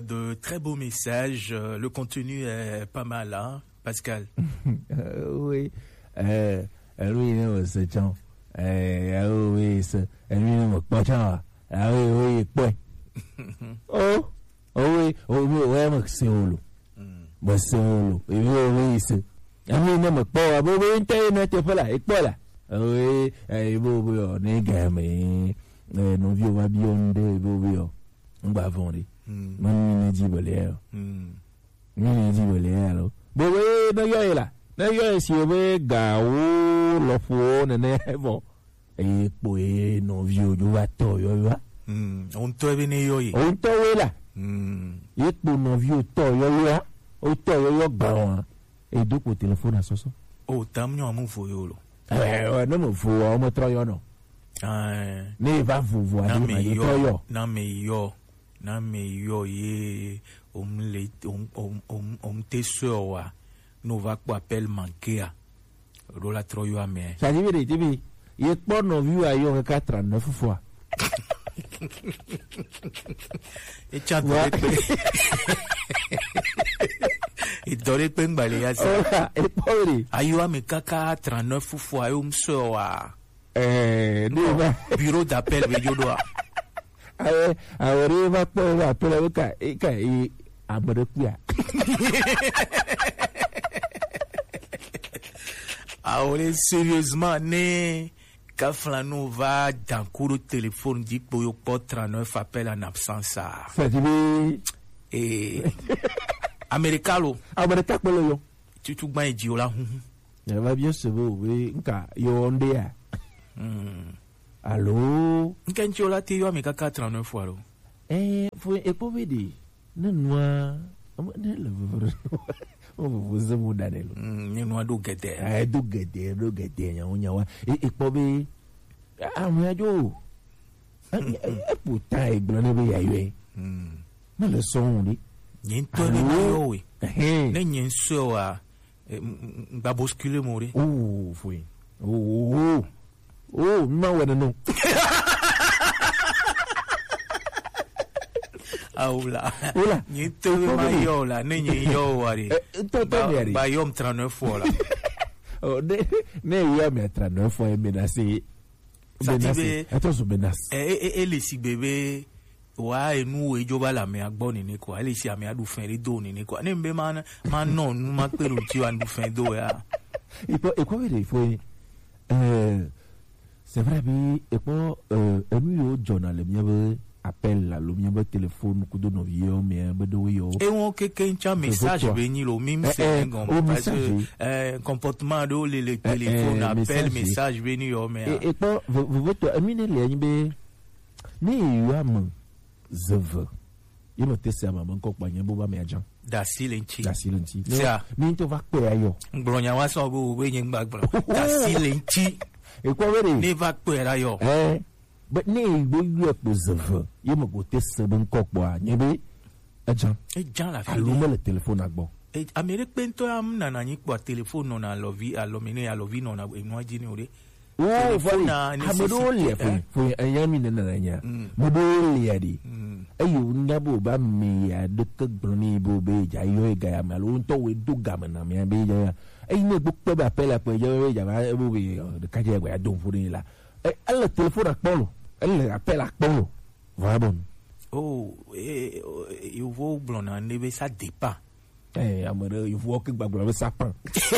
De très beaux messages. Le contenu est pas mal, hein, Pascal? Oui. Oui, non, c'est Jean. Oui, c'est. Oui, non, pas Jean. Oui, point. Oh, oui, mais c'est Olo. Mais c'est Olo. Oui, c'est. Oui, non, pas. Oui, Internet, pas là, et pas là. Oui, on est gamin. Nous vivons à Bionde, on va vendre. Man dit bolé. Man dit bolé alors. Bon oui, no yo là. No yo si we gawo lo fo nene bon. E po e no vieux du va to yo yo. On to vene yo yi. On to we là. E po no vieux to yo yo. O to yo yo gba. E do ko téléphone à soso. O tam nyo amu fo yo lo. No mo fo o mo tro yo no. Ne va vous voir na me yo. Na me yo ye te sœur wa no va quoi appel manquer rola troyo ame ça dit vérité bi ye pas no vu ayo 49 fois et chat et dore pengbale ya ça et pauvre ayo ame kaka 39 fois yo sœur wa bureau d'appel ve yo doa ahora va a pero y amaropia ahora sérieusement ne Kaflano va dans cours téléphone dit pour yo pas 39 appels en absence ça dit et americano yo tu gba idio la il va bien se voir nka yo onde ya allô nkenchi ola te yo ameka 39 fois lo faut pauvre di nanwa ne le on vous aime danelo ni no do gede nya onyawa pauvre amia jo pourtant igbon be yayo na le son di ni to ni yo we ne nyen so wa ba bousculer mori foi non ouais non aula ni to ma yo la ne ni yo wari ba yom 39 fois la ne yo me 39 fois menacé attention menace les si bébé wa enu e joba la me agbo ni ko ale si ame adu fin do ni ko ne mbe man non ma peru ti andu fin do ya et quoi il faut c'est vrai bi et pas enu journal le mien appel la le mien téléphone ku do no vieux mais be do yo et on quelqu'un cha message veni lo mime c'est parce que comportement de le téléphone appel message veni yo mais et pas vous votre amine le nbe ni yo am zeve il me teste à maman ko panye bo ba me ajan da silenci ni to va pe ayo ngronya wa so bo we yin gbagbo da silenci e ko were ni va pe ayo but ni bo yu po zeve il me go teste ben ko po anyebe ajan e jan la fi allume le téléphone agbo e Amérique pento am nana ni po téléphone na lovi alomine alovi no na enu ajini ore voilà amodole foi ayami nana nya modole yadi ayo ngabo ba mi ya de gboni bo be ja yo ga ya malo nto we do gam na mi be ja ay ne bu pe ba pela pe ja ja ba bo be de ka je gwa don furi la elle téléphone akpolo elle appelle akpolo va bon il faut blona ne ça dépend amore il faut que gbagbo ça pan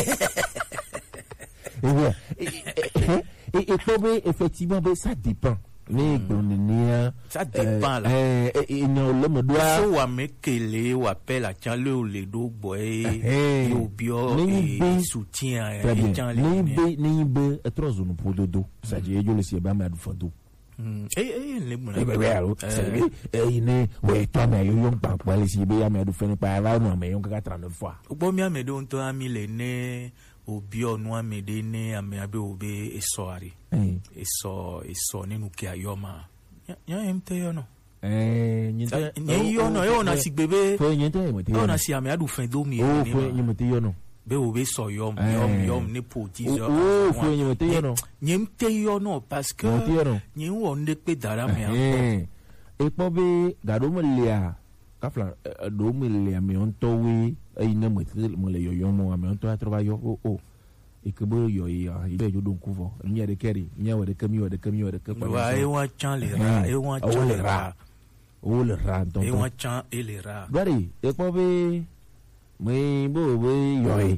et probablement effectivement ça dépend les bonnières ça dépend là et non le doit so wa mekele wa appel a tian le do boy yo bio et soutien et tian ni be trop zone pour dodo ça dit yo le si ba ma du fodo le bon c'est ne ouais toi mais yo yon pa pa le si be ya ma du fene pa va no mais yon 39 fois bo mi ame do to ami le ne obi onu amede ne ame abe obe esoari eso ninu ke ayoma ya emte yo no yo no yo na sigbebe yo na si ame adu fin do mi o fo nyimte yo no be obe so yom ne poti zo fo nyimte yo no nyimte yo no parce que nyi won de pe dara me e po be gado mo lia kafla do me me on to we ai na mo le yo mo me on to atrova yo o e que bo yo ya e be yo don kuvo nya de keri nya wa de kami wa de kami wa de ka wa e wa chan le ra e wa chan le ra o le ra donc e wa chan e le ra bari e ko be me bo be yo e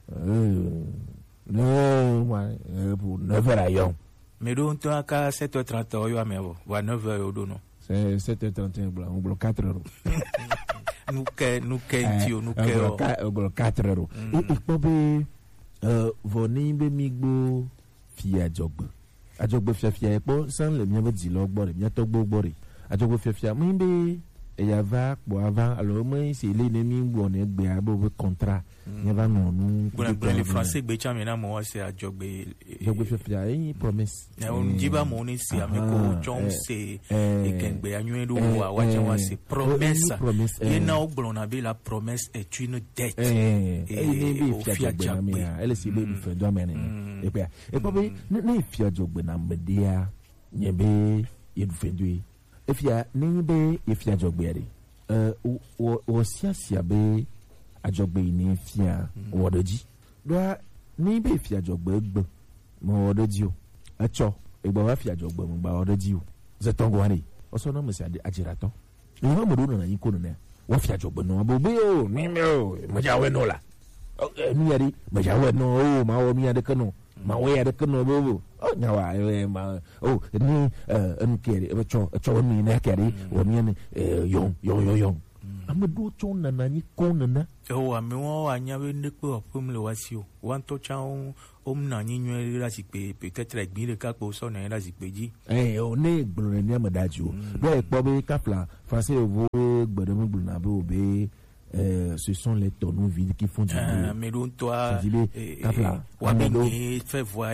no ma pour 9h yo mais donc toi à 7h30 yo amevo wa 9h yo do no c'est 7h31 on bloque 4 euros nous tio nous on bloque 4 euros e ko be voni be migbo fi ajogbo fia e po san le mi be di lo gbo re mi to gbo re ajogbo fia mi be e ya va po avant alors moi c'est les mi gbo ne gbe abo be contrat ni va non nous pour les français gbe cha mi na mo c'est ajogbo fia e promesse on dit ba mo ni si ameko chon c'est e kengbe anyu do wa cha c'est promesse et na ogbo na be la promesse est une dette et fia jogbo elle c'est be fait do amene et puis et pas be ne fia jogbo na media nyebe e fait do efia nimbe efia jogbere o sia be ajogbe ni fia wodoji do nimbe efia jogbe gbo mo wodoji o acho egbo wa fia jogbe mo gba wodoji o ze tongo ani o so no mo si ajirato ni mo do na yin ko no na wa fia jogbe no bo be o ni me o mo ja we no la ni yari mo ja we no o ma wo mi ade kanu ma we ade kanu bo nyawa ma ni nkere cho ni na kere woni ni yo amadu cho na ni ko na ame won anya we ne pe opum le wasi o wan to cha na ni nyu la si pe peut-être egbin le ka po so na la si pe ji o ne gboro ni amadaji o do e po be kafla français vo gboro mo gboro na be o be ce sont les tonneaux vides qui font du bruit. Mais donc toi, fait voir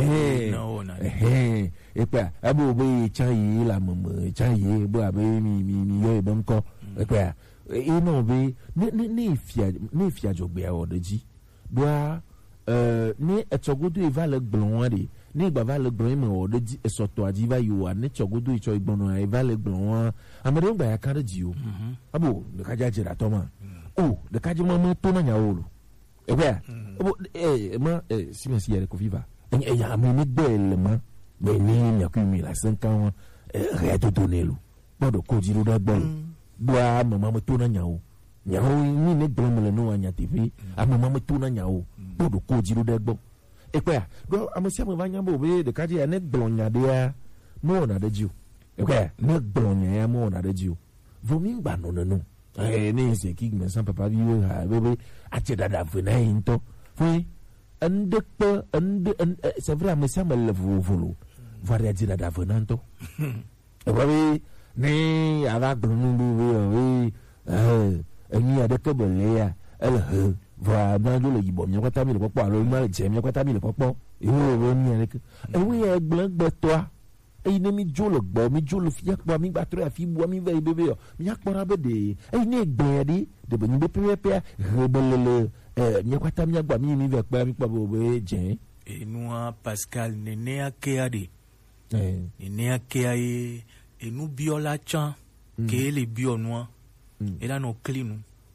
et puis abo be chai la mama chai bo abe mi yo e bonko et puis e no be ne fia jogbe a odeji doa ni etogodo eva le gbon ade ni gba va le gbon me odeji esoto adiva yo a ne chogodo icho igbono eva le gbon amere gba ya kan ji o abo le kaja jira to ma le kaji mama to na nyawo e bia abo ma si me si yere ko viva e ya me ni belle ma me ni nya ku mi la 5 ans rien de donner lo bodo ko jiru da gbon boa mama to na nyawo ni ne gbon le no anya tv a mama to na nyawo bodo ko jiru da gbon e kwa do amasi am vanya bo be de kaji ya ne gbon nya de ya mo na de jiu e kwa ne gbon nya ya mo na de jiu vomi gba no ni se ki me san papa biwe ha bebe ache dada fena into foi ande c'est vrai mais ça me le volo voir ya dada fena into e babe ni ava glonu we ni ade ke bele ya el va na do le yibo mi kwata mi le popo alo ma je mi kwata mi le popo e wo ni ade e we e gbegbe to e ne mi jolo fia kwa mi gba tro afi bo mi ve bebe yo mi akpora be de e ne gbe de be ni be pepe rebelele mi kwata mi gba mi ve pa mi pa bo be je enua Pascal nene akeade nene akaye enu biola chan ke le bionwa e la no clean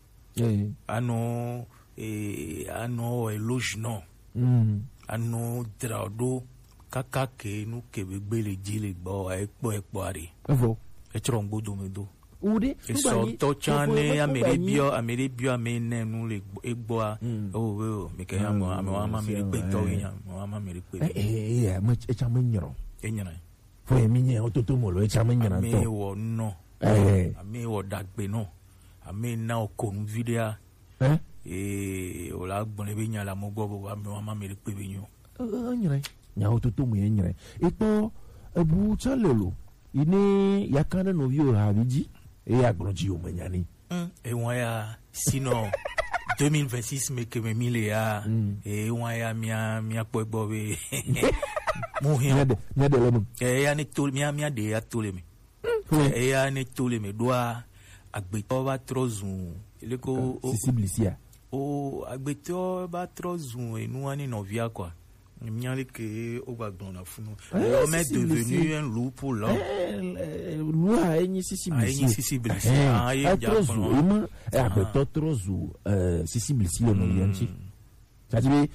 ano eloge no ano drado kaka ke nu ke be le jile gbo epo ari evo e tron gbodo medo ude so to chane amere bio amene nu le egbo o me ke amo ama me pe to yin ama me pe ma e chama nyoro enyana foi mi nye ototo mo lo e chama nyana to me wo no ame wo dagbe no ame na okonu video o la gbon be nyala mo gbo bo ama me pe be nyo nyere nya ototo mu nyere epo ebu chalelo ini yakana no vio habiji agronji o manyani e won ya sino 2026 me ke me mile ya e won ya mi apo egbo we mu hin nya de lemu ya ni to mi de ya to le mi ya ni to le mi doa agbeto ba trozun ile ko sensibilisia o agbeto ba trozun enu ani no via kwa que au Bagdona Founou. L'homme est devenu un loup pour l'homme. Loup a une sensibilité. C'est-à-dire,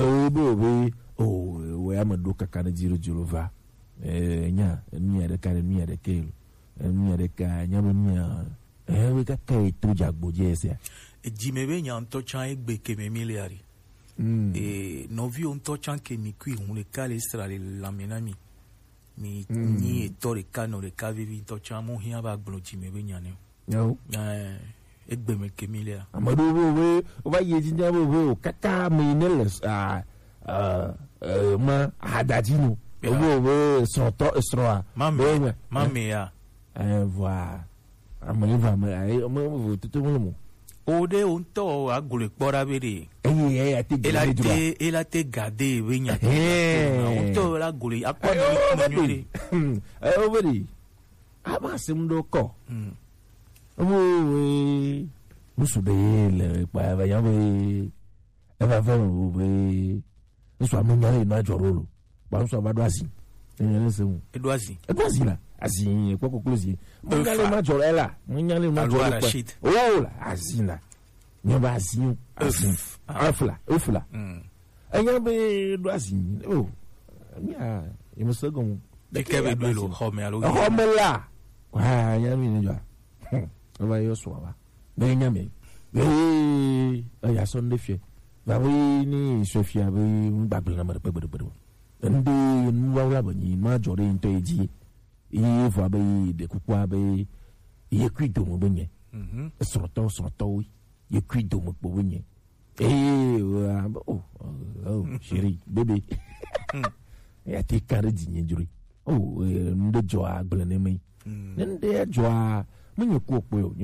ouais, amado kakana diro va. Nya, nya de kare, nya de kelo. Nya de ka, nya we ka kai to jagbo jese. Et Jimebe nya antochan egbe ke me miliari. Et no vi ontochan ke mi kui on le kale Israël la menami. Mi ni etore kano le ka vivi ontochan mo hia ba glo Jimebe nya ne. Yo. Egbe me ke miliari. Amado we o va ye jinja we o kaka me neles ma hadadino we soto estroa mame ya voilà amaliva me tout le monde ode onto agule kpora bere ela te gade we nya onto la gule akwa ni overi ama simdo ko we musubele pa ya we eva vero we nso amunya na jorolo ba nso abado asi enyele semu edwazi la asi kwa close munyale ma jorela munyale ma jorela oh la asi la nyoba asi afla anya be dwazi oh nya imusagon de kebe dulo homela wa nya mi nja ba yo so ba be nya me ya son de fie ba ni Sofia ba gbagbe na mare gbegbe ndi nwawla bani ma jore into eji yi fo ba de kukwa ba ye kwido mo benye soto ye kwido mo bo benye chérie bébé ya ti kare dinye juri ndo jo agble ne mai nde jo a munye ko po